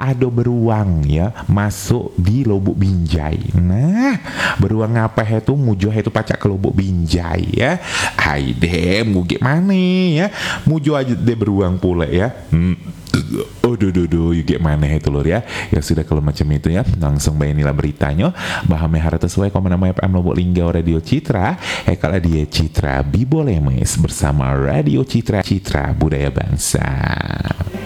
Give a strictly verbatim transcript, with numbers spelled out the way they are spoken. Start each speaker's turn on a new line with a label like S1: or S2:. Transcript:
S1: ada beruang ya masuk di Lubuk Binjai. Nah, beruang apa itu mujo itu pacak ke Lubuk Binjai ya. Hai deh, muge mana ya? Mujo aja deh beruang pula ya. Hmm. Oh do do do, you get mana itu lor ya. Ya sudah kalau macam itu ya, langsung bayanilah beritanya. Bahame harata sesuai komen nama F M Lubuk Linggau Radio Citra. Eh kalau dia Citra Bibolemes bersama Radio Citra Citra Budaya Bangsa.